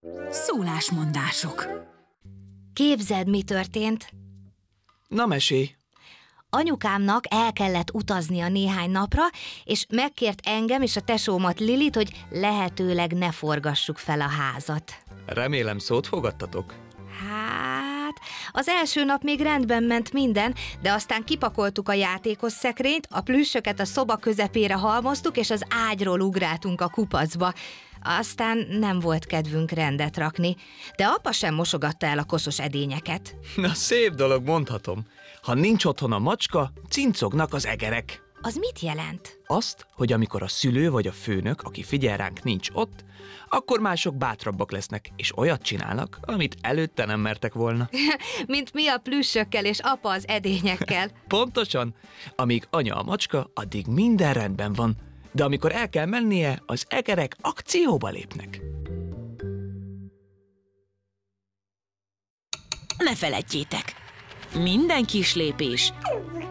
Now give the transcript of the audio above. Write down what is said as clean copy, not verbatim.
Szólásmondások. Képzeld, mi történt? Na, mesélj! Anyukámnak el kellett utaznia néhány napra, és megkért engem és a tesómat Lilit, hogy lehetőleg ne forgassuk fel a házat. Remélem, szót fogadtatok? Hát, az első nap még rendben ment minden, de aztán kipakoltuk a játékos szekrényt, a plüssöket a szoba közepére halmoztuk, és az ágyról ugráltunk a kupacba. Aztán nem volt kedvünk rendet rakni, de apa sem mosogatta el a koszos edényeket. Na, szép dolog, mondhatom. Ha nincs otthon a macska, cincognak az egerek. Az mit jelent? Azt, hogy amikor a szülő vagy a főnök, aki figyel ránk, nincs ott, akkor mások bátrabbak lesznek, és olyat csinálnak, amit előtte nem mertek volna. Mint mi a plüssökkel és apa az edényekkel. Pontosan. Amíg anya a macska, addig minden rendben van. De amikor el kell mennie, az egerek akcióba lépnek. Ne feledjétek! Minden kis lépés